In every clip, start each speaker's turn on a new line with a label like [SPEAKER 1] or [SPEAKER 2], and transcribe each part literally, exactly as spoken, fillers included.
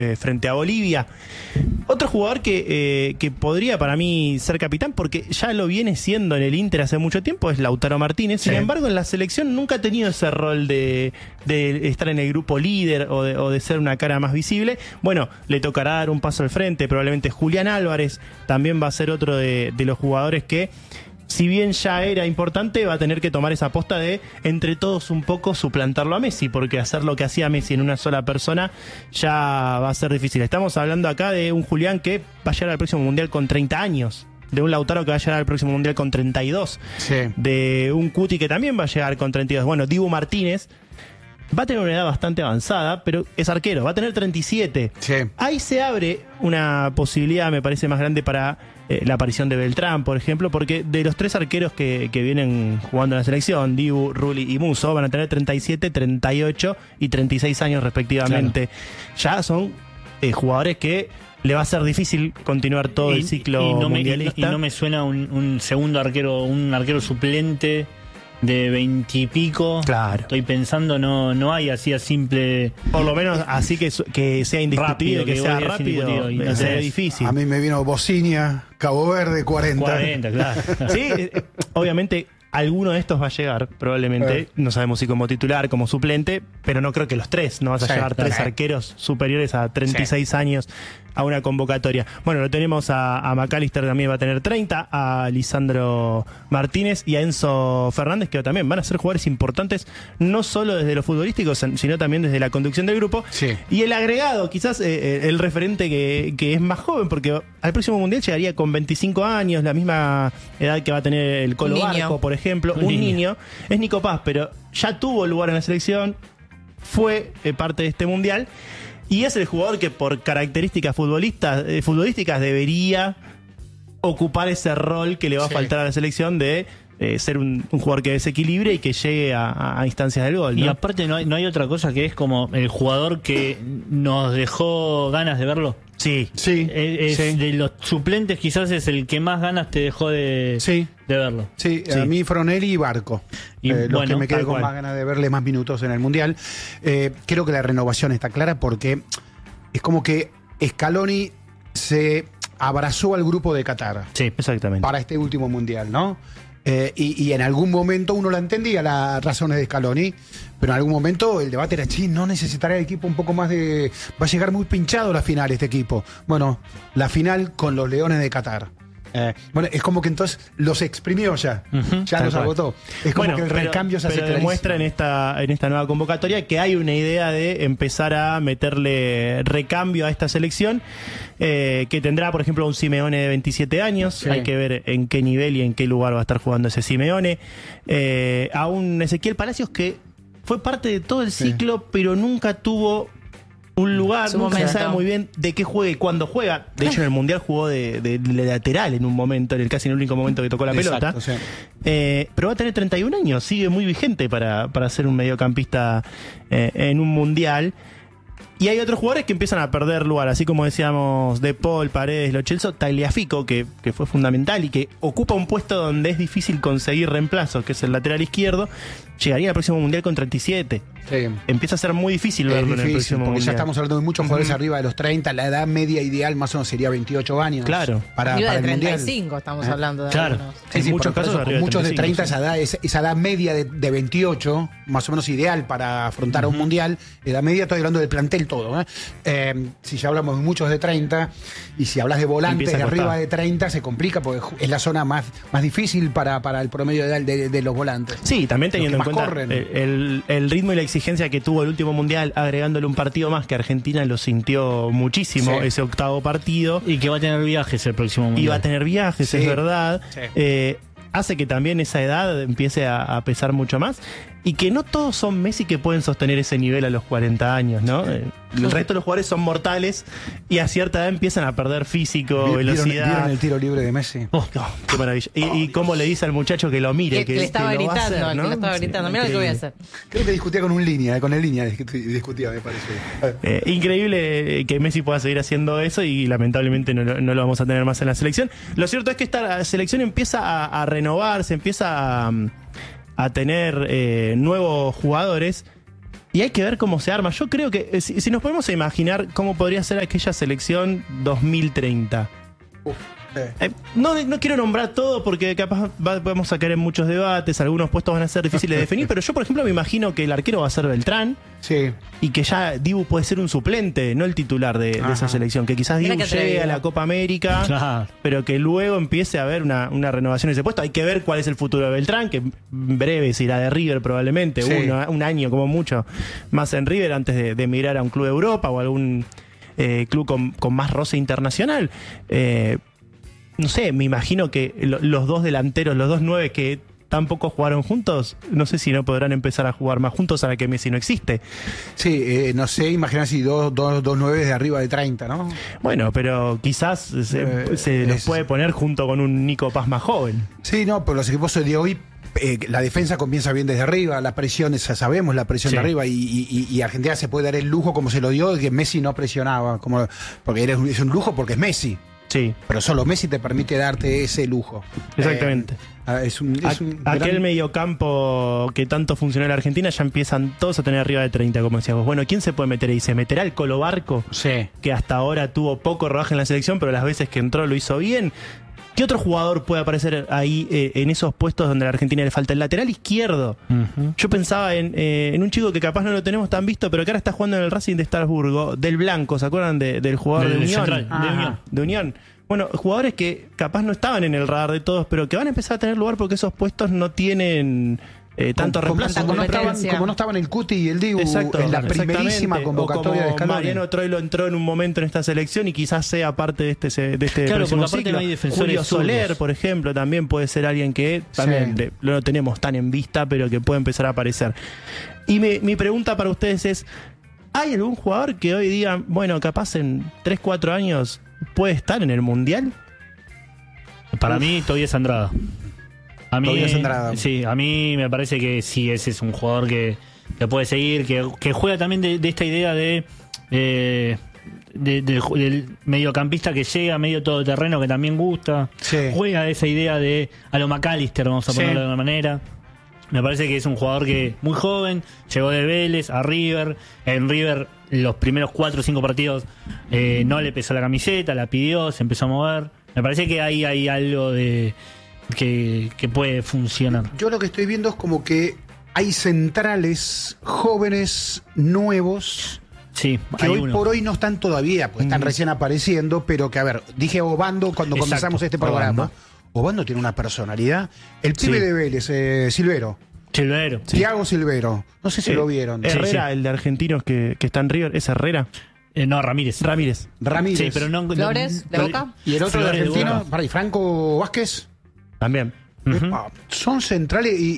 [SPEAKER 1] eh, frente a Bolivia. Otro jugador que, eh, que podría para mí ser capitán, porque ya lo viene siendo en el Inter hace mucho tiempo, es Lautaro Martínez. Sin sí. embargo, en la selección nunca ha tenido ese rol de, de estar en el grupo líder o de, o de ser una cara más visible. Bueno, le tocará dar un paso al frente, probablemente Julián Álvarez también va a ser otro de, de los jugadores que, si bien ya era importante, va a tener que tomar esa aposta de, entre todos un poco, suplantarlo a Messi, porque hacer lo que hacía Messi en una sola persona ya va a ser difícil. Estamos hablando acá de un Julián que va a llegar al próximo Mundial con treinta años, de un Lautaro que va a llegar al próximo Mundial con treinta y dos, sí. de un Cuti que también va a llegar con treinta y dos. Bueno, Dibu Martínez va a tener una edad bastante avanzada, pero es arquero, va a tener treinta y siete. Sí. Ahí se abre una posibilidad, me parece, más grande para eh, la aparición de Beltrán, por ejemplo, porque de los tres arqueros que, que vienen jugando en la selección, Dibu, Rulli y Musso, van a tener treinta y siete, treinta y ocho y treinta y seis años respectivamente. Claro. Ya son eh, jugadores que le va a ser difícil continuar todo y, el ciclo
[SPEAKER 2] y no
[SPEAKER 1] mundialista.
[SPEAKER 2] Me, y, no, y no me suena un, un segundo arquero, un arquero suplente de veintipico.
[SPEAKER 1] Claro.
[SPEAKER 2] Estoy pensando, no, no hay así a simple.
[SPEAKER 1] Por lo menos así que, que sea indiscutido, que, que sea rápido, y no sea difícil.
[SPEAKER 3] A mí me vino Bocinia, Cabo Verde, cuarenta.
[SPEAKER 2] cuarenta, claro.
[SPEAKER 1] Sí, obviamente alguno de estos va a llegar, probablemente. Eh. No sabemos si como titular, como suplente, pero no creo que los tres. No vas a sí, llevar tres sí. arqueros superiores a treinta y seis sí. años a una convocatoria. Bueno, lo tenemos a, a McAllister, también va a tener treinta, a Lisandro Martínez y a Enzo Fernández, que también van a ser jugadores importantes, no solo desde lo futbolístico, sino también desde la conducción del grupo. Sí. Y el agregado, quizás eh, el referente que, que es más joven, porque al próximo Mundial llegaría con veinticinco años, la misma edad que va a tener el Colo Barco, por ejemplo, un, un niño. niño, es Nico Paz, pero ya tuvo lugar en la selección, fue eh, parte de este Mundial, y es el jugador que por características futbolistas, eh, futbolísticas debería ocupar ese rol que le va sí. a faltar a la selección de eh, ser un, un jugador que desequilibre y que llegue a, a instancias del gol, ¿no?
[SPEAKER 2] Y aparte no hay, no hay otra cosa que es como el jugador que nos dejó ganas de verlo.
[SPEAKER 1] Sí,
[SPEAKER 2] sí, es, sí. De los suplentes quizás es el que más ganas te dejó de,
[SPEAKER 3] sí.
[SPEAKER 2] de verlo.
[SPEAKER 3] Sí, sí, a mí Fronelli y Barco. Y eh, los bueno, que me quedé con cual. más ganas de verle más minutos en el Mundial. Eh, creo que la renovación está clara porque es como que Scaloni se abrazó al grupo de Qatar.
[SPEAKER 1] Sí, exactamente.
[SPEAKER 3] Para este último Mundial, ¿no? Eh, y, y en algún momento uno la entendía, las razones de Scaloni, pero en algún momento el debate era, sí, no necesitará el equipo un poco más de... Va a llegar muy pinchado a la final este equipo. Bueno, la final con los Leones de Qatar. Eh, bueno, es como que entonces los exprimió ya, uh-huh, ya los agotó. Es como bueno, que el pero, recambio se hace
[SPEAKER 1] pero demuestra en esta, en esta nueva convocatoria que hay una idea de empezar a meterle recambio a esta selección, eh, que tendrá, por ejemplo, un Simeone de veintisiete años. Sí. Hay que ver en qué nivel y en qué lugar va a estar jugando ese Simeone. Eh, a un Ezequiel Palacios que fue parte de todo el ciclo, sí. pero nunca tuvo un lugar, nunca se sabe muy bien de qué juega y cuándo juega. De hecho, en el Mundial jugó de, de, de lateral en un momento, en el casi en el único momento que tocó la pelota. Exacto, sí. eh, pero va a tener treinta y un años, sigue muy vigente para, para ser un mediocampista eh, en un Mundial. Y hay otros jugadores que empiezan a perder lugar, así como decíamos De Paul, Paredes, Lo Celso, Tagliafico, que, que fue fundamental y que ocupa un puesto donde es difícil conseguir reemplazos, que es el lateral izquierdo, llegaría al próximo Mundial con treinta y siete. Sí. Empieza a ser muy difícil
[SPEAKER 3] es
[SPEAKER 1] verlo
[SPEAKER 3] difícil,
[SPEAKER 1] en el próximo
[SPEAKER 3] porque
[SPEAKER 1] Mundial.
[SPEAKER 3] Ya estamos hablando de muchos jugadores uh-huh. arriba de los treinta, la edad media ideal más o menos sería veintiocho años.
[SPEAKER 1] Claro.
[SPEAKER 4] Para,
[SPEAKER 5] arriba
[SPEAKER 4] para
[SPEAKER 5] de
[SPEAKER 4] el
[SPEAKER 5] treinta y cinco
[SPEAKER 4] mundial.
[SPEAKER 5] estamos
[SPEAKER 4] ¿Eh?
[SPEAKER 5] hablando de
[SPEAKER 1] claro.
[SPEAKER 5] algunos.
[SPEAKER 3] Sí, sí,
[SPEAKER 1] en muchos casos,
[SPEAKER 3] eso, muchos de treinta,
[SPEAKER 1] sí.
[SPEAKER 3] esa edad, esa, esa edad media de, de veintiocho, más o menos ideal para afrontar uh-huh. a un Mundial. Edad media, estoy hablando del plantel todo. ¿eh? Eh, si ya hablamos de muchos de treinta, y si hablas de volantes de arriba de treinta, se complica porque es la zona más, más difícil para, para el promedio de edad de, de los volantes.
[SPEAKER 1] Sí, también teniendo en cuenta el, el, el ritmo y la exigencia que tuvo el último Mundial, agregándole un partido más, que Argentina lo sintió muchísimo, sí. ese octavo partido.
[SPEAKER 2] Y que va a tener viajes el próximo Mundial.
[SPEAKER 1] Y va a tener viajes, sí. es verdad. Sí. Eh, hace que también esa edad empiece a, a pesar mucho más. Y que no todos son Messi que pueden sostener ese nivel a los cuarenta años, ¿no? Sí. El resto de los jugadores son mortales y a cierta edad empiezan a perder físico, ¿Vieron, velocidad.
[SPEAKER 3] ¿Vieron el tiro libre de Messi?
[SPEAKER 1] Oh, oh, qué maravilla. Y, y cómo le dice al muchacho que lo mire,
[SPEAKER 5] que,
[SPEAKER 1] que,
[SPEAKER 5] que le estaba
[SPEAKER 1] que
[SPEAKER 5] gritando,
[SPEAKER 1] lo va a hacer, ¿no?
[SPEAKER 5] que le estaba gritando. Sí, mira lo que voy a hacer.
[SPEAKER 3] Creo que discutía con un línea, con el línea discutía, me parece.
[SPEAKER 1] Eh, increíble que Messi pueda seguir haciendo eso y lamentablemente no, no lo vamos a tener más en la selección. Lo cierto es que esta selección empieza a, a renovarse, empieza a, a tener eh, nuevos jugadores. Y hay que ver cómo se arma. Yo creo que eh, si, si nos podemos imaginar cómo podría ser aquella selección dos mil treinta.
[SPEAKER 3] Uf, eh.
[SPEAKER 1] Eh, no, no quiero nombrar todo porque capaz va, vamos a caer en muchos debates, algunos puestos van a ser difíciles de definir, pero yo por ejemplo me imagino que el arquero va a ser Beltrán
[SPEAKER 3] Sí.
[SPEAKER 1] y que ya Dibu puede ser un suplente, no el titular de, de
[SPEAKER 3] Ajá.
[SPEAKER 1] esa selección, que quizás
[SPEAKER 5] Mira
[SPEAKER 1] Dibu
[SPEAKER 5] qué
[SPEAKER 1] llegue
[SPEAKER 5] atrevido.
[SPEAKER 1] a la Copa América,
[SPEAKER 2] Claro.
[SPEAKER 1] pero que luego empiece a haber una, una renovación en ese puesto. Hay que ver cuál es el futuro de Beltrán, que en breve se irá de River probablemente,
[SPEAKER 3] Sí.
[SPEAKER 1] uno, un año como mucho más en River antes de, de emigrar a un club de Europa o algún eh, club con, con más roce internacional. Eh, no sé, me imagino que lo- los dos delanteros, los dos nueve que tampoco jugaron juntos, no sé si no podrán empezar a jugar más juntos ahora que Messi no existe.
[SPEAKER 3] Sí, eh, no sé, imaginar si dos, dos, dos nueve de arriba de treinta, ¿no?
[SPEAKER 1] Bueno, pero quizás se,
[SPEAKER 3] Eh,
[SPEAKER 1] se los
[SPEAKER 3] es-
[SPEAKER 1] puede poner junto con un Nico Paz más joven.
[SPEAKER 3] Sí, no, pero los equipos de hoy, eh, la defensa comienza bien desde arriba, la presión, esa sabemos, la presión
[SPEAKER 2] Sí.
[SPEAKER 3] de arriba, y, y- y Argentina se puede dar el lujo como se lo dio, de que Messi no presionaba, como, porque era un- es un lujo porque es Messi,
[SPEAKER 1] Sí,
[SPEAKER 3] pero solo Messi te permite darte ese lujo.
[SPEAKER 1] exactamente.
[SPEAKER 3] Eh, ah, es un, es un
[SPEAKER 1] A- aquel
[SPEAKER 3] gran-
[SPEAKER 1] mediocampo que tanto funcionó en la Argentina ya empiezan todos a tener arriba de treinta, como decíamos. Bueno, ¿quién se puede meter ahí? ¿Se meterá el Colo Barco?
[SPEAKER 3] Sí.
[SPEAKER 1] Que hasta ahora tuvo poco rodaje en la selección, pero las veces que entró lo hizo bien. ¿Qué otro jugador puede aparecer ahí eh, en esos puestos donde a la Argentina le falta? El lateral izquierdo.
[SPEAKER 2] Ujú.
[SPEAKER 1] Yo pensaba en, eh, en un chico que capaz no lo tenemos tan visto, pero que ahora está jugando en el Racing de Estrasburgo, del Blanco, ¿se acuerdan de- del jugador
[SPEAKER 2] Del
[SPEAKER 1] de Unión?
[SPEAKER 2] central, de
[SPEAKER 1] Ajá.
[SPEAKER 2] Unión.
[SPEAKER 1] De Unión. Bueno, jugadores que capaz no estaban en el radar de todos, pero que van a empezar a tener lugar porque esos puestos no tienen eh, tanto
[SPEAKER 3] como,
[SPEAKER 1] reemplazo.
[SPEAKER 3] como no estaban,
[SPEAKER 5] competencia.
[SPEAKER 3] como no estaban el Cuti y el Dibu
[SPEAKER 1] Exacto,
[SPEAKER 3] en la
[SPEAKER 1] exactamente.
[SPEAKER 3] primerísima convocatoria
[SPEAKER 1] O como
[SPEAKER 3] de Scaloni.
[SPEAKER 1] Mariano Troilo entró en un momento en esta selección y quizás sea parte de este, se- de este
[SPEAKER 2] Claro,
[SPEAKER 1] próximo
[SPEAKER 2] porque aparte
[SPEAKER 1] ciclo.
[SPEAKER 2] no hay defensores
[SPEAKER 1] Julio Soler,
[SPEAKER 2] zurdos.
[SPEAKER 1] por ejemplo, también puede ser alguien que también
[SPEAKER 3] Sí.
[SPEAKER 1] le- no lo tenemos tan en vista, pero que puede empezar a aparecer. Y mi, mi pregunta para ustedes es, ¿hay algún jugador que hoy diga, bueno, capaz en tres cuatro años puede estar en el Mundial?
[SPEAKER 2] Para mí, Tobias Andrada. A mí,
[SPEAKER 3] Tobias Andrada.
[SPEAKER 2] Sí, a mí me parece que sí, ese es un jugador que, que puede seguir, que, que juega también de, de esta idea de, eh, de- de- del mediocampista que llega medio todoterreno, que también gusta.
[SPEAKER 3] Sí.
[SPEAKER 2] Juega esa idea de a lo McAllister, vamos a
[SPEAKER 3] Sí.
[SPEAKER 2] ponerlo de alguna manera. Me parece que es un jugador que muy joven, llegó de Vélez a River. En River los primeros cuatro o cinco partidos eh, no le pesó la camiseta, la pidió, se empezó a mover. Me parece que ahí hay algo de que, que puede funcionar.
[SPEAKER 3] Yo lo que estoy viendo es como que hay centrales jóvenes, nuevos,
[SPEAKER 2] Sí,
[SPEAKER 3] que
[SPEAKER 2] hay
[SPEAKER 3] hoy
[SPEAKER 2] uno.
[SPEAKER 3] por hoy no están todavía, pues están recién apareciendo, pero que, a ver, dije Obando cuando
[SPEAKER 2] Exacto,
[SPEAKER 3] comenzamos este programa.
[SPEAKER 2] Obando.
[SPEAKER 3] Obando tiene una personalidad. El
[SPEAKER 2] Sí.
[SPEAKER 3] pibe de Vélez, eh, Silvero,
[SPEAKER 2] Silvero.
[SPEAKER 3] Tiago Silvero, no sé si
[SPEAKER 1] Eh,
[SPEAKER 3] lo vieron.
[SPEAKER 1] Herrera,
[SPEAKER 2] sí.
[SPEAKER 1] el de Argentinos que, que está en River, ¿es Herrera?
[SPEAKER 2] Eh, no, Ramírez.
[SPEAKER 1] Ramírez.
[SPEAKER 3] Ramírez.
[SPEAKER 2] Sí, pero no. no-
[SPEAKER 5] Flores, ¿de
[SPEAKER 2] no-
[SPEAKER 5] Boca?
[SPEAKER 3] Y el otro de
[SPEAKER 2] Flores de
[SPEAKER 3] Argentina,
[SPEAKER 2] Boca.
[SPEAKER 3] para, y Franco Vázquez.
[SPEAKER 1] También.
[SPEAKER 2] Ujú.
[SPEAKER 3] Epa, son centrales y,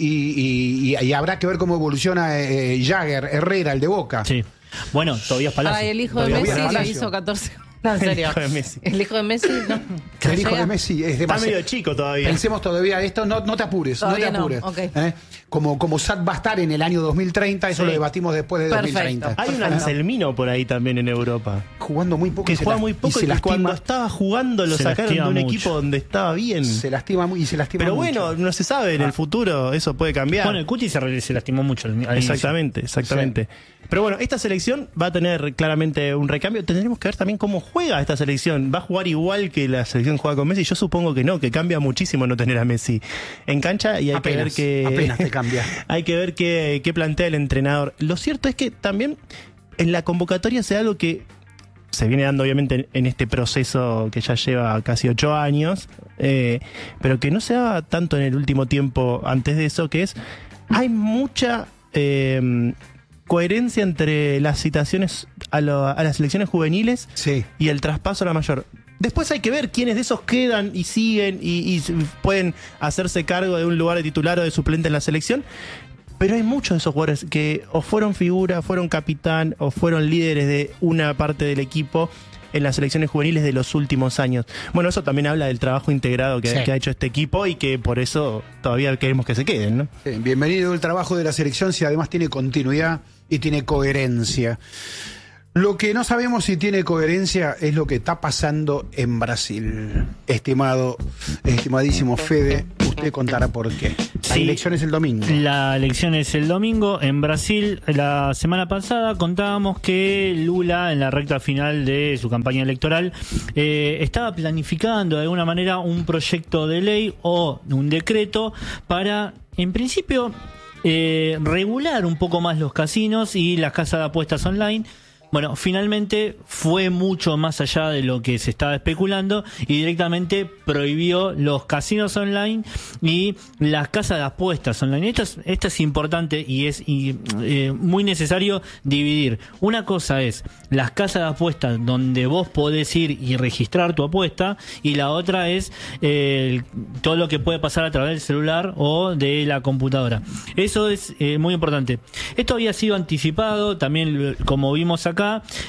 [SPEAKER 3] y- y- y habrá que ver cómo evoluciona eh, Jagger, Herrera, el de Boca.
[SPEAKER 2] Sí. Bueno, Tobias Palacio.
[SPEAKER 5] Ay, el hijo de
[SPEAKER 3] Todavía
[SPEAKER 5] Messi
[SPEAKER 3] había
[SPEAKER 5] le
[SPEAKER 3] Palacio.
[SPEAKER 5] hizo catorce. No, en serio.
[SPEAKER 1] El hijo de Messi.
[SPEAKER 5] El hijo de Messi, no.
[SPEAKER 3] El hijo
[SPEAKER 5] Llega.
[SPEAKER 3] de Messi es
[SPEAKER 1] Está
[SPEAKER 3] demasiado.
[SPEAKER 1] medio chico todavía.
[SPEAKER 3] Pensemos todavía esto, no, no te apures,
[SPEAKER 5] Todavía
[SPEAKER 3] no te
[SPEAKER 5] no,
[SPEAKER 3] apures.
[SPEAKER 5] ok.
[SPEAKER 3] ¿Eh? Como, como S A T va a estar en el año dos mil treinta, eso
[SPEAKER 1] Sí.
[SPEAKER 3] lo debatimos después de
[SPEAKER 5] Perfecto.
[SPEAKER 3] dos mil treinta.
[SPEAKER 1] Hay un
[SPEAKER 5] Perfecto.
[SPEAKER 1] Anselmino por ahí también en Europa.
[SPEAKER 3] Jugando muy poco
[SPEAKER 1] Que
[SPEAKER 3] y se
[SPEAKER 1] juega
[SPEAKER 3] las-
[SPEAKER 1] muy poco y,
[SPEAKER 3] y se
[SPEAKER 1] que
[SPEAKER 3] lastima,
[SPEAKER 1] cuando estaba jugando lo
[SPEAKER 2] Se
[SPEAKER 1] sacaron de
[SPEAKER 2] lastima
[SPEAKER 1] un
[SPEAKER 2] mucho.
[SPEAKER 1] equipo donde estaba bien.
[SPEAKER 3] se lastima muy y se lastima
[SPEAKER 1] Pero
[SPEAKER 3] mucho.
[SPEAKER 1] bueno, no se sabe, en el futuro eso puede cambiar.
[SPEAKER 2] Bueno, el Cuti se, re- se lastimó mucho al, al inicio.
[SPEAKER 1] Exactamente, exactamente. Pero bueno, esta selección va a tener claramente un recambio. Tendremos que ver también cómo juega esta selección. ¿Va a jugar igual que la selección juega con Messi? Yo supongo que no, que cambia muchísimo no tener a Messi en cancha y hay que ver
[SPEAKER 3] Apenas,
[SPEAKER 1] que
[SPEAKER 3] apenas te cambia.
[SPEAKER 1] hay que ver qué, qué plantea el entrenador. Lo cierto es que también en la convocatoria se da algo que se viene dando obviamente en, en este proceso que ya lleva casi ocho años, eh, pero que no se daba tanto en el último tiempo antes de eso, que es, hay mucha eh, coherencia entre las citaciones a, lo- a las selecciones juveniles
[SPEAKER 3] Sí.
[SPEAKER 1] y el traspaso a la mayor. Después hay que ver quiénes de esos quedan y siguen y, y pueden hacerse cargo de un lugar de titular o de suplente en la selección. Pero hay muchos de esos jugadores que o fueron figura, fueron capitán o fueron líderes de una parte del equipo en las selecciones juveniles de los últimos años. Bueno, eso también habla del trabajo integrado que,
[SPEAKER 3] Sí.
[SPEAKER 1] que ha hecho este equipo y que por eso todavía queremos que se queden, ¿no?
[SPEAKER 3] Sí, bienvenido el trabajo de la selección si además tiene continuidad y tiene coherencia. Lo que no sabemos si tiene coherencia es lo que está pasando en Brasil. Estimado, estimadísimo Fede, usted contará por qué. La elección es el domingo.
[SPEAKER 2] La elección es el domingo. En Brasil, la semana pasada contábamos que Lula, en la recta final de su campaña electoral, eh, estaba planificando de alguna manera un proyecto de ley o un decreto para, en principio, eh, regular un poco más los casinos y las casas de apuestas online. Bueno, finalmente fue mucho más allá de lo que se estaba especulando y directamente prohibió los casinos online y las casas de apuestas online. Esto es, esto es importante y es y, eh, muy necesario dividir. Una cosa es las casas de apuestas donde vos podés ir y registrar tu apuesta, y la otra es eh, todo lo que puede pasar a través del celular o de la computadora. Eso es eh, muy importante. Esto había sido anticipado también, como vimos acá,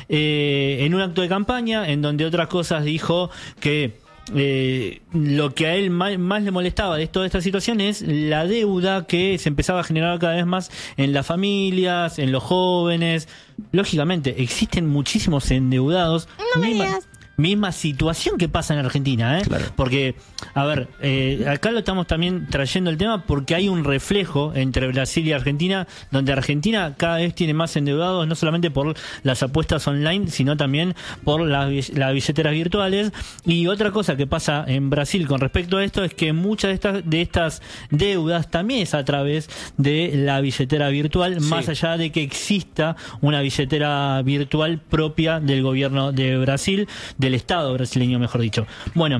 [SPEAKER 2] Eh, en un acto de campaña, en donde otras cosas dijo que eh, lo que a él más, más le molestaba de toda esta situación es la deuda que se empezaba a generar cada vez más en las familias, en los jóvenes. Lógicamente, existen muchísimos endeudados.
[SPEAKER 5] No me
[SPEAKER 2] misma,
[SPEAKER 5] digas.
[SPEAKER 2] misma situación que pasa en Argentina, ¿eh?
[SPEAKER 1] Claro.
[SPEAKER 2] Porque, a ver, eh, acá lo estamos también trayendo el tema porque hay un reflejo entre Brasil y Argentina, donde Argentina cada vez tiene más endeudados, no solamente por las apuestas online, sino también por las, las billeteras virtuales. Y otra cosa que pasa en Brasil con respecto a esto es que muchas de estas, de estas deudas también es a través de la billetera virtual,
[SPEAKER 3] Sí.
[SPEAKER 2] más allá de que exista una billetera virtual propia del gobierno de Brasil, del Estado brasileño, mejor dicho. Bueno,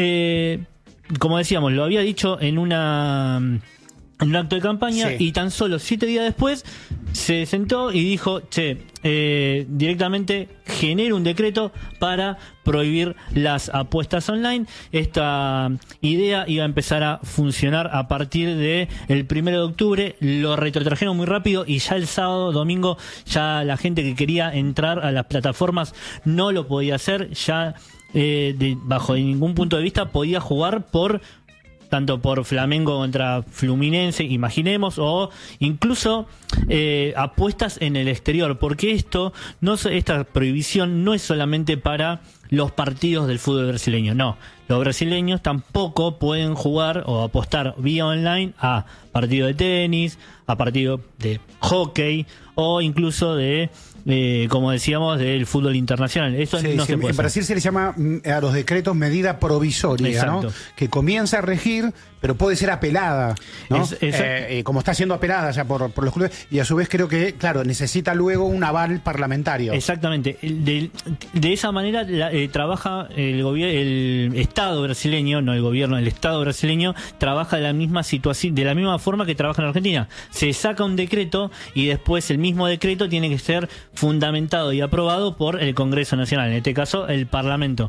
[SPEAKER 2] eh, como decíamos, lo había dicho en una en un acto de campaña,
[SPEAKER 3] Sí.
[SPEAKER 2] y tan solo siete días después se sentó y dijo, che, eh, directamente genera un decreto para prohibir las apuestas online. Esta idea iba a empezar a funcionar a partir de el primero de octubre, lo retrotrajeron muy rápido y ya el sábado, domingo, ya la gente que quería entrar a las plataformas no lo podía hacer, ya eh, de, bajo ningún punto de vista podía jugar por tanto por Flamengo contra Fluminense, imaginemos, o incluso eh, apuestas en el exterior, porque esto no esta prohibición no es solamente para los partidos del fútbol brasileño, no. Los brasileños tampoco pueden jugar o apostar vía online a partido de tenis, a partido de hockey o incluso de, eh, como decíamos, del fútbol internacional. Eso
[SPEAKER 3] Sí,
[SPEAKER 2] no
[SPEAKER 3] sí,
[SPEAKER 2] se puede
[SPEAKER 3] en
[SPEAKER 2] hacer.
[SPEAKER 3] Brasil se le llama mm, a los decretos medida provisoria, ¿no?
[SPEAKER 2] Exacto.
[SPEAKER 3] Que comienza a regir, pero puede ser apelada, ¿no?
[SPEAKER 2] Es- es-
[SPEAKER 3] Eh, eh, como está siendo apelada ya por, por los clubes, y a su vez creo que, claro, necesita luego un aval parlamentario.
[SPEAKER 2] Exactamente. El- De, de esa manera la- eh, trabaja el gobierno, el Estado brasileño, no el gobierno, el Estado brasileño trabaja de la misma situación, de la misma forma que trabaja en Argentina. Se saca un decreto y después el mismo decreto tiene que ser fundamentado y aprobado por el Congreso Nacional, en este caso el Parlamento.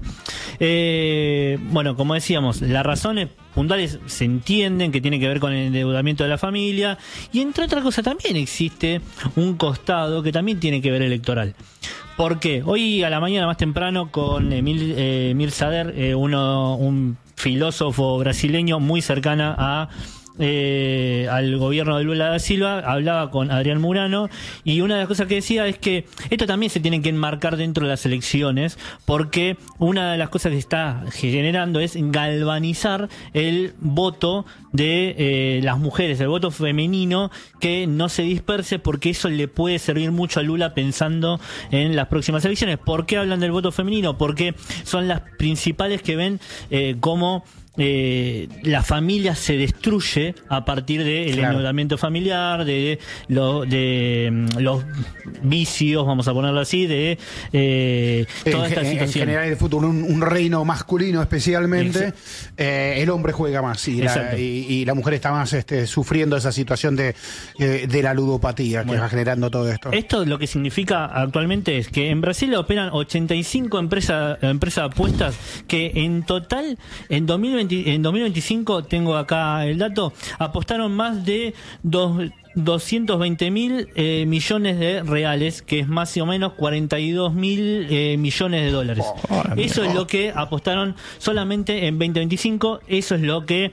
[SPEAKER 2] Eh, bueno, como decíamos, las razones puntuales se entienden que tiene que ver con el endeudamiento de la familia, y entre otras cosas también existe un costado que también tiene que ver electoral. ¿Por qué? Hoy a la mañana más temprano con Emil eh, Emir Sader, eh, uno, un filósofo brasileño muy cercana a Eh, al gobierno de Lula da Silva, hablaba con Adrián Murano, y una de las cosas que decía es que esto también se tiene que enmarcar dentro de las elecciones, porque una de las cosas que está generando es galvanizar el voto de eh, las mujeres, el voto femenino, que no se disperse, porque eso le puede servir mucho a Lula pensando en las próximas elecciones. ¿Por qué hablan del voto femenino? Porque son las principales que ven eh, cómo Eh, la familia se destruye a partir del
[SPEAKER 3] Claro.
[SPEAKER 2] endeudamiento familiar, de, lo, de mm, los vicios, vamos a ponerlo así, de eh, toda
[SPEAKER 3] en,
[SPEAKER 2] esta
[SPEAKER 3] en- en
[SPEAKER 2] situación.
[SPEAKER 3] general el fútbol, un, un reino masculino especialmente, eh, el hombre juega más y
[SPEAKER 2] Exacto.
[SPEAKER 3] la, y, y la mujer está más este, sufriendo esa situación de, eh, de la ludopatía que
[SPEAKER 2] Bueno.
[SPEAKER 3] va generando todo esto.
[SPEAKER 2] Esto lo que significa actualmente es que en Brasil operan ochenta y cinco empresas empresas de apuestas que en total en dos mil veinte, en dos mil veinticinco, tengo acá el dato, apostaron más de dos, doscientos veinte mil eh, millones de reales, que es más o menos cuarenta y dos mil eh, millones de dólares.
[SPEAKER 1] Oh,
[SPEAKER 2] Eso es lo que apostaron solamente en veinte veinticinco, eso es lo que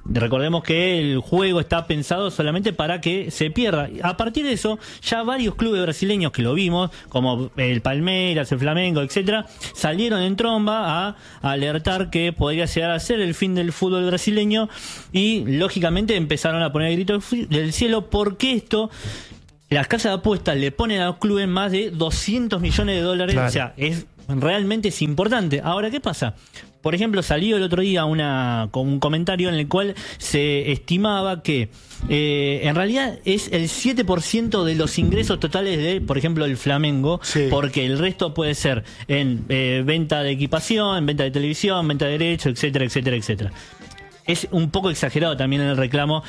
[SPEAKER 2] recordemos que el juego está pensado solamente para que se pierda. A partir de eso, ya varios clubes brasileños que lo vimos, como el Palmeiras, el Flamengo, etcétera, salieron en tromba a alertar que podría llegar a ser el fin del fútbol brasileño y, lógicamente, empezaron a poner el grito del cielo porque esto... Las casas de apuestas le ponen a los clubes más de doscientos millones de dólares. Claro. O sea, es realmente es importante. Ahora, ¿qué pasa? Por ejemplo, salió el otro día una, con un comentario en el cual se estimaba que eh, en realidad es el siete por ciento de los ingresos totales de, por ejemplo, el Flamengo, sí. porque el resto puede ser en eh, venta de equipación, venta de televisión, venta de derechos, etcétera, etcétera, etcétera. Es un poco exagerado también en el reclamo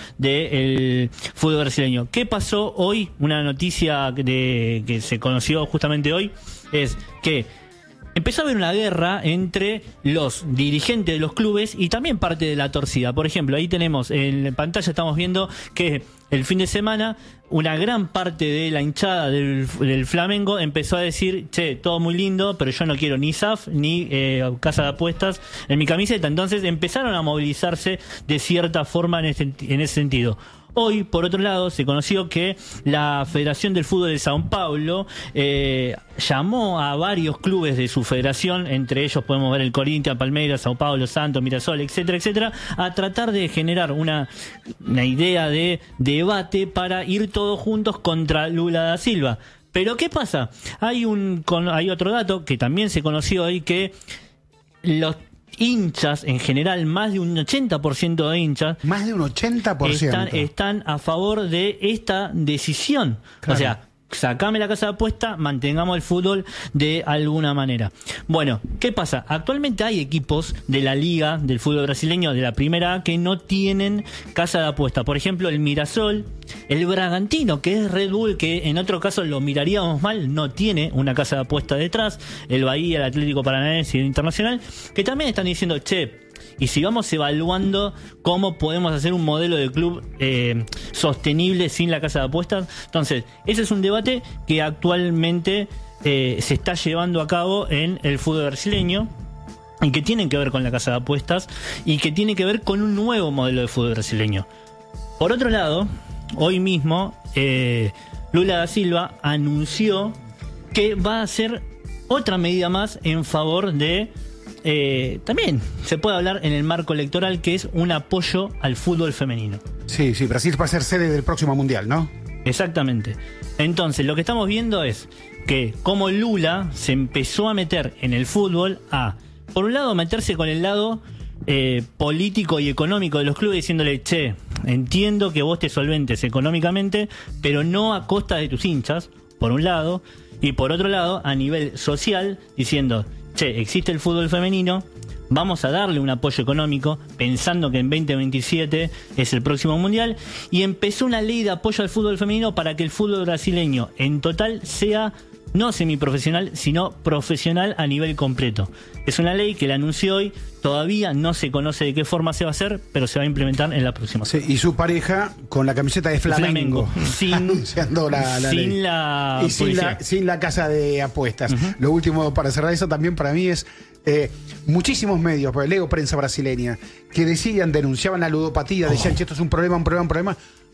[SPEAKER 2] del fútbol brasileño. ¿Qué pasó hoy? Una noticia de, que se conoció justamente hoy es que empezó a haber una guerra entre los dirigentes de los clubes y también parte de la torcida. Por ejemplo, ahí tenemos en pantalla, estamos viendo que el fin de semana una gran parte de la hinchada del, del Flamengo empezó a decir, che, todo muy lindo, pero yo no quiero ni S A F ni eh, casa de apuestas en mi camiseta. Entonces empezaron a movilizarse de cierta forma en ese, en ese sentido. Hoy, por otro lado, se conoció que la Federación del Fútbol de Sao Paulo eh, llamó a varios clubes de su federación, entre ellos podemos ver el Corinthians, Palmeiras, Sao Paulo, Santos, Mirasol, etcétera, etcétera, a tratar de generar una, una idea de debate para ir todos juntos contra Lula da Silva. Pero ¿qué pasa? Hay un con, hay otro dato que también se conoció hoy, que los hinchas en general, más de un ochenta por ciento de hinchas,
[SPEAKER 3] más de un ochenta por ciento
[SPEAKER 2] están, están a favor de esta decisión. Claro. O sea, sacame la casa de apuesta, mantengamos el fútbol de alguna manera. Bueno, ¿qué pasa? Actualmente hay equipos de la liga del fútbol brasileño, de la primera A, que no tienen casa de apuesta. Por ejemplo, el Mirasol, el Bragantino, que es Red Bull, que en otro caso lo miraríamos mal, no tiene una casa de apuesta detrás. El Bahía, el Atlético Paranaense y el Internacional, que también están diciendo, che, y si vamos evaluando cómo podemos hacer un modelo de club eh, sostenible sin la casa de apuestas. Entonces, ese es un debate que actualmente eh, se está llevando a cabo en el fútbol brasileño y que tiene que ver con la casa de apuestas y que tiene que ver con un nuevo modelo de fútbol brasileño. Por otro lado, hoy mismo eh, Lula da Silva anunció que va a hacer otra medida más en favor de... Eh, también se puede hablar en el marco electoral, que es un apoyo al fútbol femenino.
[SPEAKER 3] Sí, sí, Brasil va a ser sede del próximo mundial, ¿no?
[SPEAKER 2] Exactamente. Entonces, lo que estamos viendo es que como Lula se empezó a meter en el fútbol a, por un lado, meterse con el lado eh, político y económico de los clubes, diciéndole, che, entiendo que vos te solventes económicamente, pero no a costa de tus hinchas, por un lado, y por otro lado, a nivel social, diciendo, che, existe el fútbol femenino, vamos a darle un apoyo económico, pensando que en veinte veintisiete es el próximo mundial, y empezó una ley de apoyo al fútbol femenino para que el fútbol brasileño en total sea no semiprofesional, sino profesional a nivel completo. Es una ley que la anunció hoy, todavía no se conoce de qué forma se va a hacer, pero se va a implementar en la próxima.
[SPEAKER 3] Sí, y su pareja con la camiseta de Flamengo,
[SPEAKER 2] Flamengo sin,
[SPEAKER 3] anunciando la, la
[SPEAKER 2] sin
[SPEAKER 3] ley.
[SPEAKER 2] la
[SPEAKER 3] y sin la, sin la casa de apuestas. Uh-huh. Lo último para cerrar eso también para mí es eh, muchísimos medios, porque leo prensa brasileña, que decían, denunciaban la ludopatía, decían, che, esto es un problema, un problema, un problema.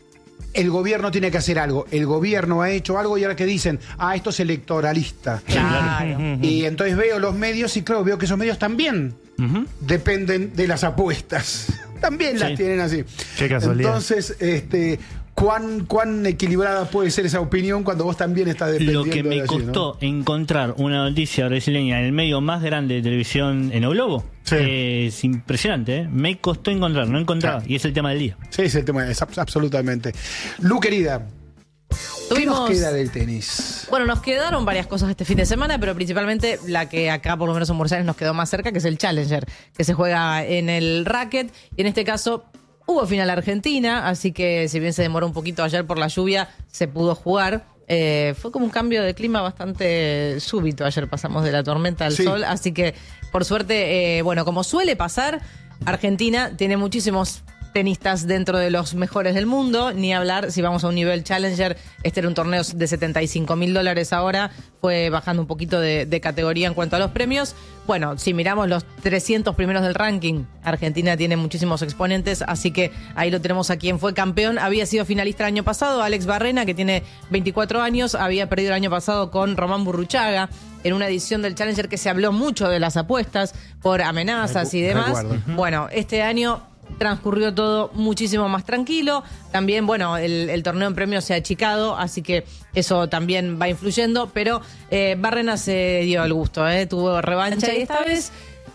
[SPEAKER 3] El gobierno tiene que hacer algo. El gobierno ha hecho algo y ahora que dicen, ah, esto es electoralista.
[SPEAKER 5] Claro.
[SPEAKER 3] Y entonces veo los medios y claro, veo que esos medios también uh-huh. dependen de las apuestas. También sí. las tienen así.
[SPEAKER 1] Qué casualidad.
[SPEAKER 3] Entonces, este, ¿cuán, cuán equilibrada puede ser esa opinión cuando vos también estás dependiendo?
[SPEAKER 2] Lo que me
[SPEAKER 3] de allí,
[SPEAKER 2] costó
[SPEAKER 3] ¿no?
[SPEAKER 2] encontrar una noticia brasileña en el medio más grande de televisión en el globo. Sí. Eh, es impresionante, ¿eh? Me costó encontrar, no encontraba. Claro. Y es el tema del día.
[SPEAKER 3] Sí, es el tema, es absolutamente. Lu, querida,
[SPEAKER 5] Tuvimos...
[SPEAKER 3] ¿qué nos queda del tenis?
[SPEAKER 5] Bueno, nos quedaron varias cosas este fin de semana, pero principalmente la que acá, por lo menos en Buenos Aires, nos quedó más cerca, que es el Challenger, que se juega en el racket. Y en este caso hubo final Argentina, así que si bien se demoró un poquito ayer por la lluvia, se pudo jugar. Eh, fue como un cambio de clima bastante súbito. Ayer pasamos de la tormenta al sí. sol, así que por suerte, eh, bueno, como suele pasar, Argentina tiene muchísimos tenistas dentro de los mejores del mundo, ni hablar si vamos a un nivel Challenger. Este era un torneo de setenta y cinco mil dólares ahora, fue bajando un poquito de, de categoría en cuanto a los premios. Bueno, si miramos los trescientos primeros del ranking, Argentina tiene muchísimos exponentes, así que ahí lo tenemos a quien fue campeón. Había sido finalista el año pasado, Alex Barrena, que tiene veinticuatro años, había perdido el año pasado con Román Burruchaga, en una edición del Challenger que se habló mucho de las apuestas por amenazas y demás.
[SPEAKER 3] Recuerdo.
[SPEAKER 5] Bueno, este año transcurrió todo muchísimo más tranquilo. También, bueno, el, el torneo en premios se ha achicado, así que eso también va influyendo, pero eh, Barrena se dio el gusto, eh, tuvo revancha y esta vez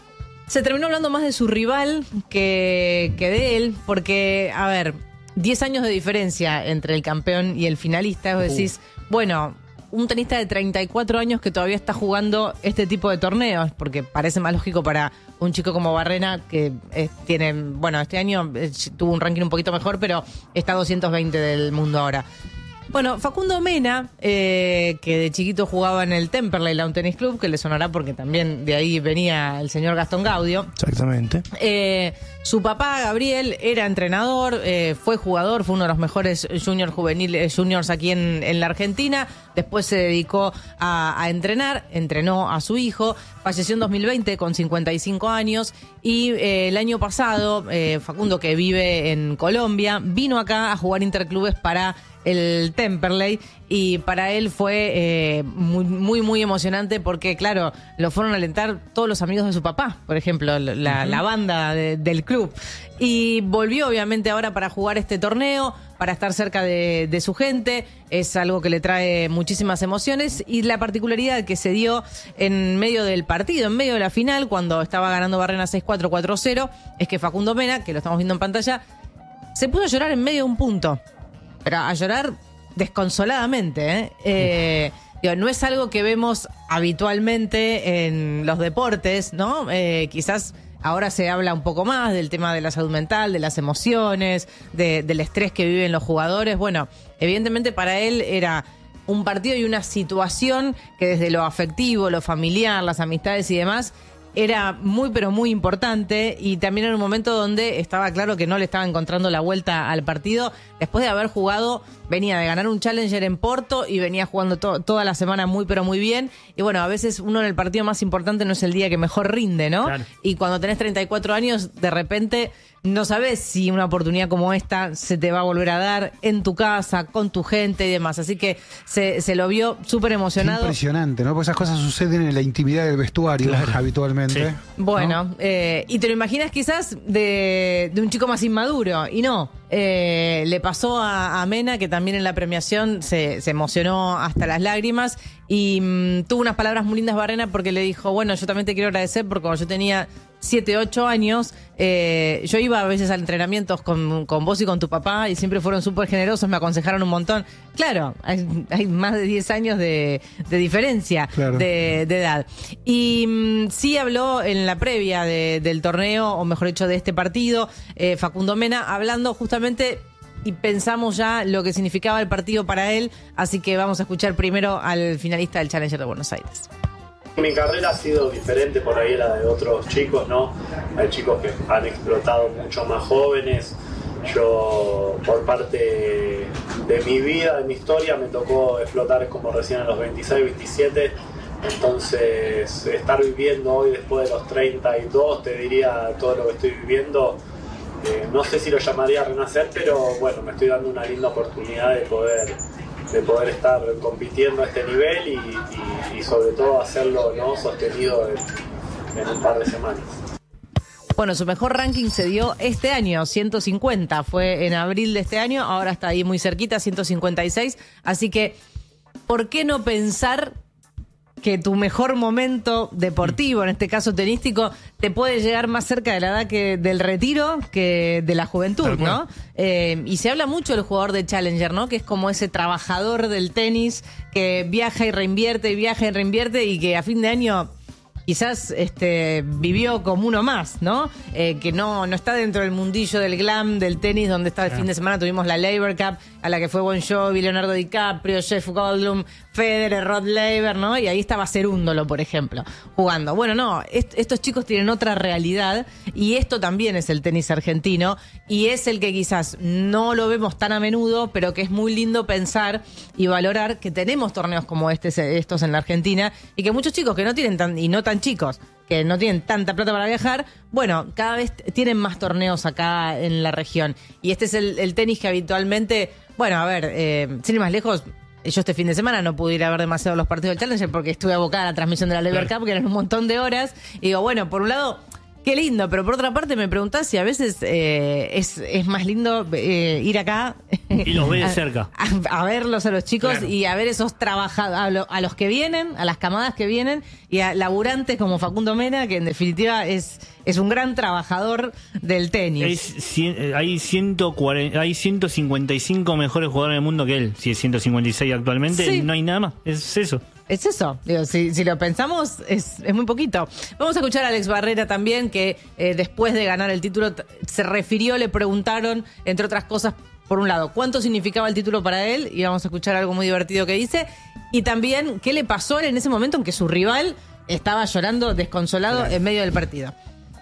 [SPEAKER 5] se terminó hablando más de su rival que, que de él, porque, a ver, diez años de diferencia entre el campeón y el finalista, vos decís, uh. bueno, un tenista de treinta y cuatro años que todavía está jugando este tipo de torneos, porque parece más lógico para un chico como Barrena, que eh, tiene, bueno, este año eh, tuvo un ranking un poquito mejor, pero está a doscientos veinte del mundo ahora. Bueno, Facundo Mena, eh, que de chiquito jugaba en el Temperley Lawn Tennis Club, que le sonará porque también de ahí venía el señor Gastón Gaudio.
[SPEAKER 1] Exactamente.
[SPEAKER 5] Eh, su papá, Gabriel, era entrenador, eh, fue jugador, fue uno de los mejores juniors juveniles, juniors aquí en, en la Argentina. Después se dedicó a, a entrenar, entrenó a su hijo, falleció en dos mil veinte con cincuenta y cinco años y eh, el año pasado, eh, Facundo, que vive en Colombia, vino acá a jugar interclubes para el Temperley y para él fue eh, muy, muy, muy emocionante porque, claro, lo fueron a alentar todos los amigos de su papá, por ejemplo, la, uh-huh. la banda de, del club. Y volvió, obviamente, ahora para jugar este torneo, para estar cerca de, de su gente. Es algo que le trae muchísimas emociones y la particularidad que se dio en medio del partido, en medio de la final, cuando estaba ganando Barrena seis cuatro, cuatro cero, es que Facundo Mena, que lo estamos viendo en pantalla, se puso a llorar en medio de un punto. Pero a llorar desconsoladamente, ¿eh? Eh, digo, no es algo que vemos habitualmente en los deportes, ¿no? Eh, quizás ahora se habla un poco más del tema de la salud mental, de las emociones, de, del estrés que viven los jugadores. Bueno, evidentemente para él era un partido y una situación que desde lo afectivo, lo familiar, las amistades y demás, era muy pero muy importante y también en un momento donde estaba claro que no le estaba encontrando la vuelta al partido después de haber jugado, venía de ganar un Challenger en Porto y venía jugando to- toda la semana muy pero muy bien y bueno, a veces uno en el partido más importante no es el día que mejor rinde, ¿no? Claro. Y cuando tenés treinta y cuatro años, de repente no sabes si una oportunidad como esta se te va a volver a dar en tu casa, con tu gente y demás. Así que se, se lo vio súper emocionado.
[SPEAKER 3] Impresionante, ¿no? Porque esas cosas suceden en la intimidad del vestuario, claro, habitualmente. Sí.
[SPEAKER 5] Bueno,
[SPEAKER 3] ¿no?
[SPEAKER 5] eh, y te lo imaginas quizás de, de un chico más inmaduro, y no. Eh, le pasó a, a Mena, que también en la premiación se, se emocionó hasta las lágrimas y mmm, tuvo unas palabras muy lindas Barrena porque le dijo, bueno, yo también te quiero agradecer porque cuando yo tenía siete, ocho años, eh, yo iba a veces a entrenamientos con, con vos y con tu papá y siempre fueron súper generosos, me aconsejaron un montón. Claro, hay, hay más de diez años de, de diferencia, claro, de, de edad. Y mmm, sí habló en la previa de, del torneo, o mejor dicho, de este partido, eh, Facundo Mena, hablando justamente, y pensamos ya lo que significaba el partido para él, así que vamos a escuchar primero al finalista del Challenger de Buenos Aires.
[SPEAKER 4] Mi carrera ha sido diferente por ahí a la de otros chicos, ¿no? Hay chicos que han explotado mucho más jóvenes. Yo, por parte de mi vida, de mi historia, me tocó explotar como recién a los veintiséis, veintisiete. Entonces, estar viviendo hoy después de los treinta y dos, te diría todo lo que estoy viviendo. Eh, no sé si lo llamaría renacer, pero bueno, me estoy dando una linda oportunidad de poder... de poder estar compitiendo a este nivel y, y, y sobre todo hacerlo, ¿no?, sostenido en, en un par de semanas.
[SPEAKER 5] Bueno, su mejor ranking se dio este año, ciento cincuenta, fue en abril de este año, ahora está ahí muy cerquita, ciento cincuenta y seis, así que, ¿por qué no pensar que tu mejor momento deportivo, en este caso tenístico, te puede llegar más cerca de la edad que del retiro que de la juventud, ¿no? Eh, y se habla mucho del jugador de Challenger, ¿no? Que es como ese trabajador del tenis que viaja y reinvierte y viaja y reinvierte y que a fin de año quizás este, vivió como uno más, ¿no? Eh, que no, no está dentro del mundillo del glam, del tenis, donde está el fin de semana. Tuvimos la Laver Cup, a la que fue Bon Jovi, Leonardo DiCaprio, Jeff Goldblum, Federer, Rod Laver, ¿no? Y ahí estaba Cerúndolo, por ejemplo, jugando. Bueno, no, est- estos chicos tienen otra realidad y esto también es el tenis argentino y es el que quizás no lo vemos tan a menudo, pero que es muy lindo pensar y valorar que tenemos torneos como este, estos en la Argentina y que muchos chicos que no tienen tan, y no tan chicos, que no tienen tanta plata para viajar, bueno, cada vez tienen más torneos acá en la región. Y este es el, el tenis que habitualmente, bueno, a ver, eh, sin ir más lejos, yo este fin de semana no pude ir a ver demasiado los partidos del Challenger porque estuve abocada a la transmisión de la Laver Cup, que eran un montón de horas. Y digo, bueno, por un lado, qué lindo, pero por otra parte me preguntás si a veces eh, es, es más lindo eh, ir acá
[SPEAKER 2] Y los ve de cerca.
[SPEAKER 5] A, a verlos a los chicos
[SPEAKER 2] Claro.
[SPEAKER 5] y a ver esos trabajadores, a, lo- a los que vienen, a las camadas que vienen y a laburantes como Facundo Mena, que en definitiva es, es un gran trabajador del
[SPEAKER 2] Hay,
[SPEAKER 5] tenis.
[SPEAKER 2] cien- hay, ciento cuarenta, hay ciento cincuenta y cinco mejores jugadores del mundo que él. Si es ciento cincuenta y seis actualmente,
[SPEAKER 5] Sí.
[SPEAKER 2] no hay nada más. Es eso.
[SPEAKER 5] Es eso, digo, si, si lo pensamos es, es muy poquito. Vamos a escuchar a Alex Barrera también, que eh, después de ganar el título t- se refirió, le preguntaron, entre otras cosas, por un lado, cuánto significaba el título para él, y vamos a escuchar algo muy divertido que dice, y también qué le pasó a él en ese momento en que su rival estaba llorando desconsolado en medio del partido.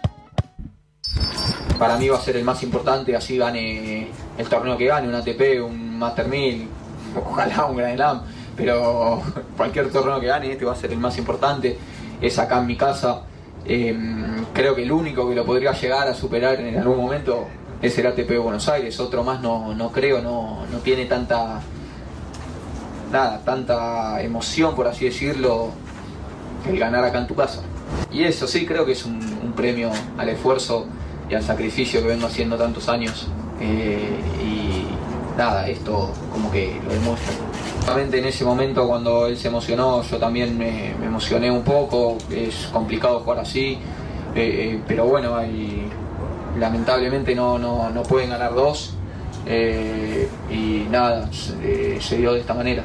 [SPEAKER 6] Para mí va a ser el más importante, así gane el torneo que gane, un A T P, un Master mil, ojalá un Grand Slam, pero cualquier torneo que gane este va a ser el más importante, es acá en mi casa. Eh, creo que el único que lo podría llegar a superar en algún momento es el A T P de Buenos Aires, otro más no, no creo, no, no tiene tanta, nada, tanta emoción, por así decirlo, el ganar acá en tu casa. Y eso sí, creo que es un, un premio al esfuerzo y al sacrificio que vengo haciendo tantos años. Eh, y nada, esto como que lo demuestra. Realmente en ese momento cuando él se emocionó, yo también me, me emocioné un poco. Es complicado jugar así, eh, eh, pero bueno, hay, lamentablemente no, no, no pueden ganar dos. Eh, y nada, se, se dio de esta manera.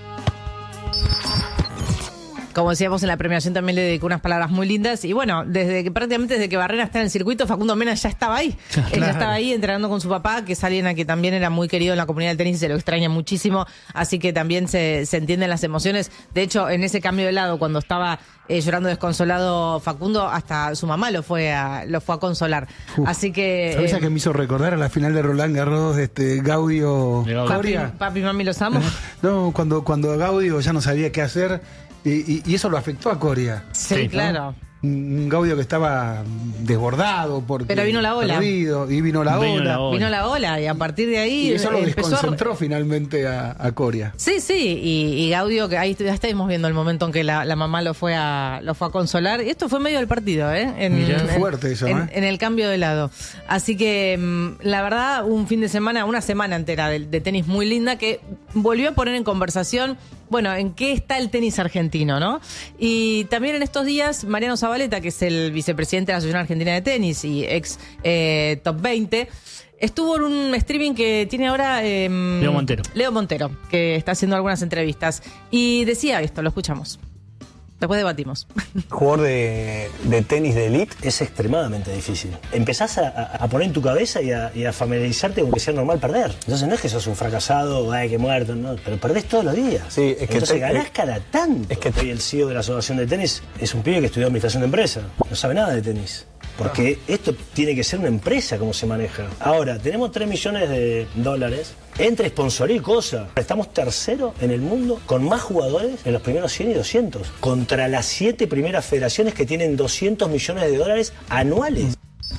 [SPEAKER 5] Como decíamos en la premiación, también le dedicó unas palabras muy lindas. Y bueno, desde que prácticamente desde que Barrera está en el circuito, Facundo Mena ya estaba ahí. Él ya estaba ahí entrenando con su papá, que es alguien a que también era muy querido en la comunidad del tenis y se lo extraña muchísimo. Así que también se, se entienden las emociones. De hecho, en ese cambio de lado, cuando estaba eh, llorando desconsolado Facundo, hasta su mamá lo fue a, lo fue a consolar.
[SPEAKER 3] Uf,
[SPEAKER 5] Así que...
[SPEAKER 3] ¿Sabés
[SPEAKER 5] eh,
[SPEAKER 3] a qué me hizo recordar a la final de Roland Garros, este Gaudio
[SPEAKER 2] De Gaudio.
[SPEAKER 5] papi,
[SPEAKER 3] Coria?
[SPEAKER 5] papi, mami, los amo.
[SPEAKER 3] No, cuando, cuando Gaudio ya no sabía qué hacer y, y- y eso lo afectó a Coria.
[SPEAKER 5] Sí,
[SPEAKER 2] Sí, ¿no?
[SPEAKER 5] claro.
[SPEAKER 3] Un Gaudio que estaba desbordado porque
[SPEAKER 5] Pero vino la ola.
[SPEAKER 3] perdido, y vino la
[SPEAKER 2] Vino
[SPEAKER 3] ola.
[SPEAKER 2] la ola.
[SPEAKER 5] Vino la ola y a partir de ahí
[SPEAKER 3] Y eso lo
[SPEAKER 5] empezó a-
[SPEAKER 3] desconcentró finalmente a, a Coria.
[SPEAKER 5] Sí, sí, y, y Gaudio, que ahí ya estamos viendo el momento en que la, la mamá lo fue a lo fue a consolar. Y esto fue medio del partido, ¿eh? En,
[SPEAKER 3] Mirá,
[SPEAKER 5] en-
[SPEAKER 3] qué fuerte eso,
[SPEAKER 5] en,
[SPEAKER 3] ¿eh?
[SPEAKER 5] en el cambio de lado. Así que, mm, la verdad, un fin de semana, una semana entera de, de tenis muy linda que volvió a poner en conversación, bueno, en qué está el tenis argentino, ¿no? Y también en estos días, Mariano Zabaleta, que es el vicepresidente de la Asociación Argentina de Tenis y ex eh, top veinte, estuvo en un streaming que tiene ahora eh,
[SPEAKER 2] Leo Montero.
[SPEAKER 5] Leo Montero, que está haciendo algunas entrevistas. Y decía esto, lo escuchamos. Después debatimos.
[SPEAKER 7] Jugador de, de tenis de elite es extremadamente difícil. Empezás a, a- a poner en tu cabeza y a, y a familiarizarte con que sea normal perder. Entonces no es que sos un fracasado, ay, que muerto, no, pero perdés todos los días.
[SPEAKER 8] Sí, es que
[SPEAKER 7] Entonces
[SPEAKER 8] te-
[SPEAKER 7] ganás cada tanto.
[SPEAKER 8] es que te-
[SPEAKER 7] Hoy el C E O de la Asociación de Tenis es un pibe que estudió administración de empresa. No sabe nada de tenis. Porque esto tiene que ser una empresa como se maneja. Ahora, tenemos tres millones de dólares entre sponsoría y cosas. Estamos tercero en el mundo con más jugadores en los primeros cien y doscientos. Contra las siete primeras federaciones que tienen doscientos millones de dólares anuales.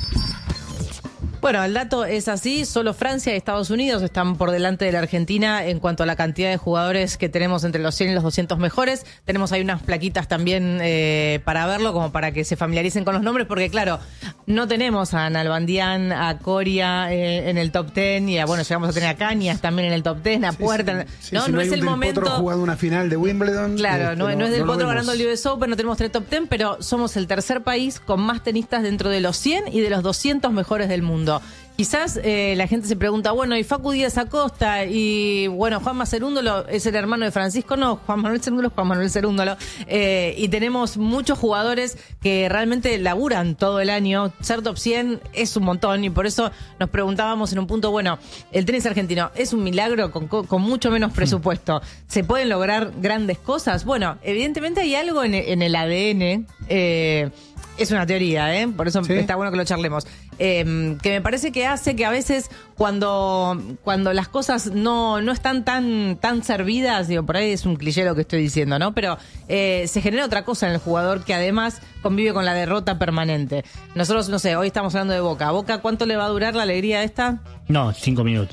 [SPEAKER 5] Bueno, el dato es así, solo Francia y Estados Unidos están por delante de la Argentina en cuanto a la cantidad de jugadores que tenemos entre los cien y los doscientos mejores. Tenemos ahí unas plaquitas también eh, para verlo, como para que se familiaricen con los nombres, porque claro, no tenemos a Nalbandián, a Coria eh, en el top ten, y a, bueno, llegamos a tener a Cañas también en el top ten, a Puerta,
[SPEAKER 3] Sí,
[SPEAKER 5] no,
[SPEAKER 3] si
[SPEAKER 5] no
[SPEAKER 3] hay
[SPEAKER 5] es
[SPEAKER 3] un
[SPEAKER 5] el
[SPEAKER 3] Del
[SPEAKER 5] momento...
[SPEAKER 3] Potro jugando una final de Wimbledon.
[SPEAKER 5] Claro,
[SPEAKER 3] este,
[SPEAKER 5] no, no es del
[SPEAKER 3] lo
[SPEAKER 5] Potro
[SPEAKER 3] vemos.
[SPEAKER 5] ganando el U S Open, no tenemos tres top ten, pero somos el tercer país con más tenistas dentro de los cien y de los doscientos mejores del mundo. Quizás eh, la gente se pregunta, bueno, y Facu Díaz Acosta, y bueno, Juanma Cerúndolo es el hermano de Francisco, no, Juan Manuel Cerúndolo es Juan Manuel Cerúndolo, eh, y tenemos muchos jugadores que realmente laburan todo el año, ser top cien es un montón, y por eso nos preguntábamos en un punto, bueno, el tenis argentino es un milagro con, con mucho menos presupuesto, ¿se pueden lograr grandes cosas? Bueno, evidentemente hay algo en, en el A D N, eh, es una teoría, ¿eh? Por eso ¿Sí? está bueno que lo charlemos. Eh, que me parece que hace que a veces cuando, cuando las cosas no, no están tan, tan servidas, digo, por ahí es un cliché lo que estoy diciendo, ¿no? Pero eh, se genera otra cosa en el jugador que además convive con la derrota permanente. Nosotros, no sé, hoy estamos hablando de Boca. ¿Boca cuánto le va a durar la alegría esta?
[SPEAKER 2] No, cinco minutos.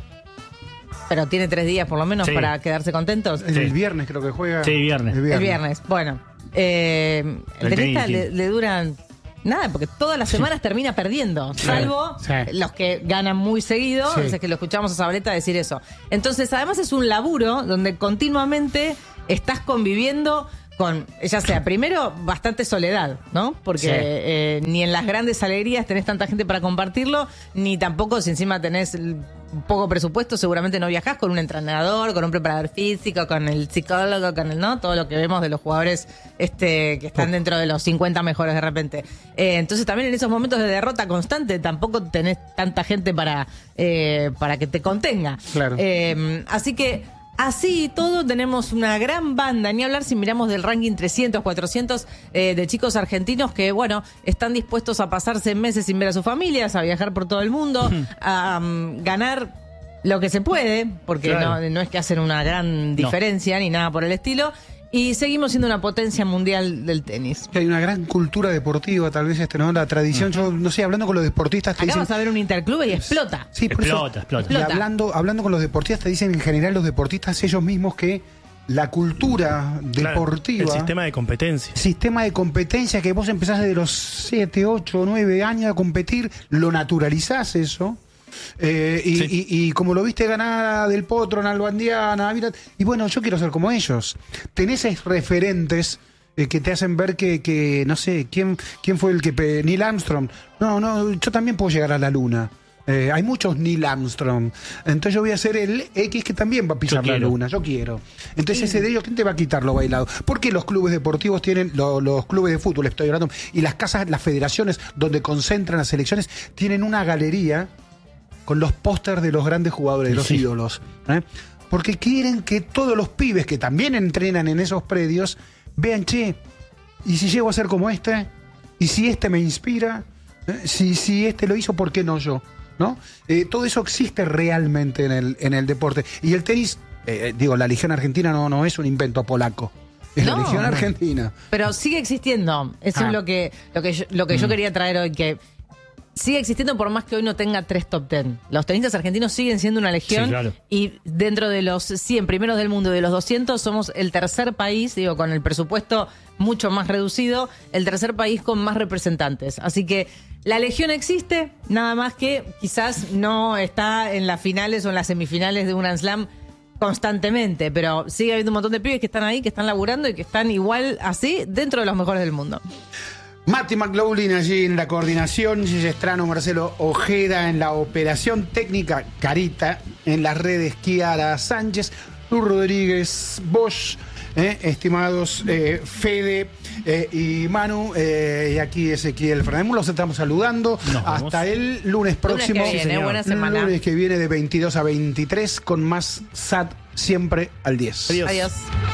[SPEAKER 5] Pero tiene tres días por lo menos
[SPEAKER 2] sí.
[SPEAKER 5] para quedarse contentos.
[SPEAKER 3] El, el viernes creo que juega.
[SPEAKER 2] Sí, viernes.
[SPEAKER 3] El viernes.
[SPEAKER 5] El viernes. Bueno, eh, el, el tenista le, le duran... Nada, porque todas las semanas sí. termina perdiendo, salvo sí. los que ganan muy seguido, sí. es que lo escuchamos a Zabaleta decir eso. Entonces, además es un laburo donde continuamente estás conviviendo con, ya sea, primero, bastante soledad, ¿no? Porque sí. eh, ni en las grandes alegrías tenés tanta gente para compartirlo, ni tampoco si encima tenés poco presupuesto, seguramente no viajás con un entrenador, con un preparador físico, con el psicólogo, con el, ¿no? Todo lo que vemos de los jugadores este que están dentro de los cincuenta mejores de repente. Eh, entonces también en esos momentos de derrota constante tampoco tenés tanta gente para, eh, para que te contenga.
[SPEAKER 3] Claro.
[SPEAKER 5] Eh, así que así y todo, tenemos una gran banda, ni hablar si miramos del ranking trescientos, cuatrocientos eh, de chicos argentinos que, bueno, están dispuestos a pasarse meses sin ver a sus familias, a viajar por todo el mundo, a um, ganar lo que se puede, porque claro. no, no es que hacen una gran diferencia no. ni nada por el estilo. Y seguimos siendo una potencia mundial del tenis.
[SPEAKER 3] Hay una gran cultura deportiva, tal vez, este, ¿no? La tradición, mm. yo no sé, hablando con los deportistas te
[SPEAKER 5] Acá
[SPEAKER 3] dicen...
[SPEAKER 5] vas a ver un interclub y explota.
[SPEAKER 3] Sí, por
[SPEAKER 2] explota,
[SPEAKER 3] eso,
[SPEAKER 2] explota.
[SPEAKER 3] Y hablando, hablando con los deportistas te dicen en general los deportistas ellos mismos que la cultura deportiva...
[SPEAKER 1] Claro, el sistema de competencia.
[SPEAKER 3] Sistema de competencia que vos empezás desde los siete, ocho, nueve años a competir, lo naturalizás eso... Eh, y, sí. y, y como lo viste ganar a Del Potro, en Albandiana, y bueno, yo quiero ser como ellos. Tenés esos referentes eh, que te hacen ver que, que no sé, ¿quién, quién fue el que... Neil Armstrong. No, no, yo también puedo llegar a la luna. Eh, hay muchos Neil Armstrong. Entonces yo voy a ser el X que también va a pisar la luna. Yo quiero. Entonces sí. ese de ellos, ¿quién te va a quitar lo bailado? Porque los clubes deportivos tienen, lo, los clubes de fútbol, estoy hablando, y las casas, las federaciones donde concentran las selecciones, tienen una galería con los pósters de los grandes jugadores, de los sí. ídolos. ¿eh? Porque quieren que todos los pibes que también entrenan en esos predios vean, che, ¿y si llego a ser como este? ¿Y si este me inspira? ¿Eh? Si, si este lo hizo, ¿por qué no yo? ¿No? Eh, todo eso existe realmente en el, en el deporte. Y el tenis, eh, digo, la Legión Argentina no, no es un invento polaco. Es no, la Legión no. Argentina.
[SPEAKER 5] Pero sigue existiendo. Eso ah. es lo que, lo que, yo, lo que mm. yo quería traer hoy, que... sigue existiendo por más que hoy no tenga tres top ten. Los tenistas argentinos siguen siendo una legión sí, claro. y dentro de los cien primeros del mundo y de los doscientos somos el tercer país, digo, con el presupuesto mucho más reducido, el tercer país con más representantes. Así que la legión existe, nada más que quizás no está en las finales o en las semifinales de un Grand Slam constantemente, pero sigue habiendo un montón de pibes que están ahí, que están laburando y que están igual así dentro de los mejores del mundo.
[SPEAKER 3] Mati McLaughlin allí en la coordinación, Gigi Estrano, Marcelo Ojeda en la operación técnica, Carita en las redes, Kiara Sánchez, Luz Rodríguez, Bosch, eh, estimados eh, Fede eh, y Manu, eh, y aquí Ezequiel Fernández. Los estamos saludando. Hasta el lunes próximo.
[SPEAKER 5] Lunes que viene, buena semana.
[SPEAKER 3] Lunes que viene de veintidós a veintitrés con más S A T siempre al diez.
[SPEAKER 5] Adiós. Adiós.